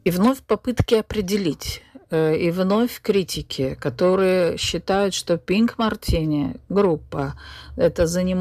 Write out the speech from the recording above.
И вновь попытки определить, и вновь критики, которые считают, что Pink Martini группа это занимает